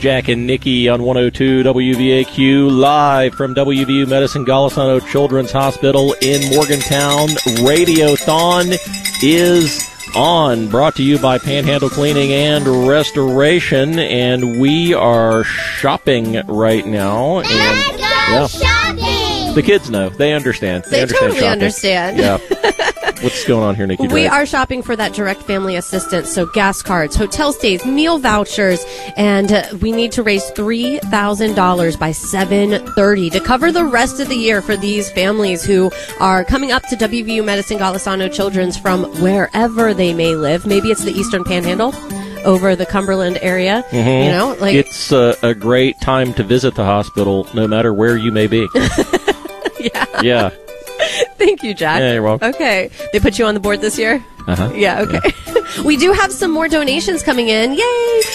Jack and Nikki on 102 WVAQ, live from WVU Medicine Golisano Children's Hospital in Morgantown. Radiothon is on, brought to you by Panhandle Cleaning and Restoration, and we are shopping right now. And shopping! The kids know. They understand. They understand totally shopping. understand. Yeah. What's going on here, Nikki? We are shopping for that direct family assistance, so gas cards, hotel stays, meal vouchers, and we need to raise $3,000 by 7:30 to cover the rest of the year for these families who are coming up to WVU Medicine Golisano Children's from wherever they may live. Maybe it's the Eastern Panhandle, over the Cumberland area. Mm-hmm. You know, like it's a great time to visit the hospital, no matter where you may be. Yeah. Thank you, Jack. Yeah, you're welcome. Okay. They put you on the board this year? Uh-huh. Yeah, okay. Yeah. We do have some more donations coming in. Yay!